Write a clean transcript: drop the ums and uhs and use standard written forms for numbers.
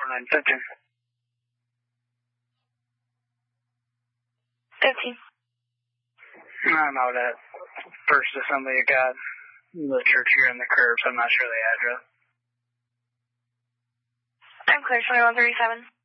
4915. 15. I'm out at First Assembly of God, the church here in the curve, so I'm not sure the address. I'm clear, 2137.